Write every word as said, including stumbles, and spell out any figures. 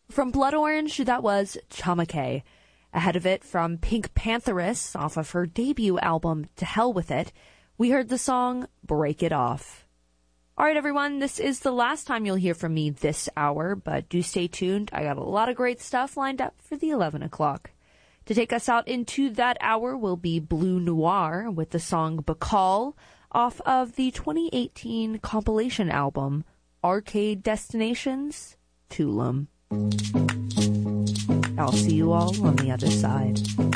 From Blood Orange, that was Chamake. Ahead of it, from Pink Pantheress, off of her debut album, To Hell With It, we heard the song Break It Off. All right, everyone, this is the last time you'll hear from me this hour, but do stay tuned. I got a lot of great stuff lined up for the eleven o'clock. To take us out into that hour will be Blue Noir with the song Bacall off of the twenty eighteen compilation album Arcade Destinations, Tulum. I'll see you all on the other side.